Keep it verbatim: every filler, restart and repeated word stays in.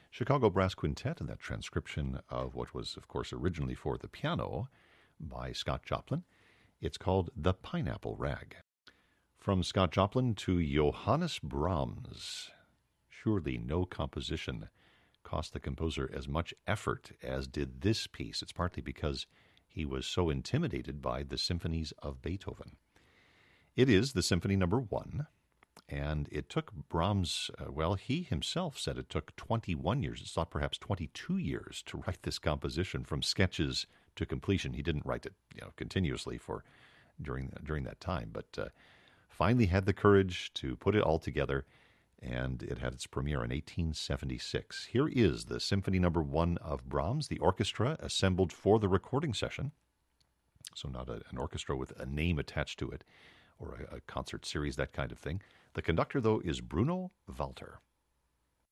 Chicago Brass Quintet, and that transcription of what was, of course, originally for the piano by Scott Joplin. It's called The Pineapple Rag. From Scott Joplin to Johannes Brahms. Surely no composition cost the composer as much effort as did this piece. It's partly because he was so intimidated by the symphonies of Beethoven. It is the Symphony Number One, and it took Brahms, uh, well, he himself said it took twenty-one years. It's thought perhaps twenty-two years to write this composition from sketches to completion. He didn't write it, you know, continuously for during during that time, but uh, finally had the courage to put it all together, and it had its premiere in eighteen seventy-six. Here is the Symphony Number One of Brahms, the orchestra assembled for the recording session, so not a, an orchestra with a name attached to it, or a, a concert series, that kind of thing. The conductor, though, is Bruno Walter.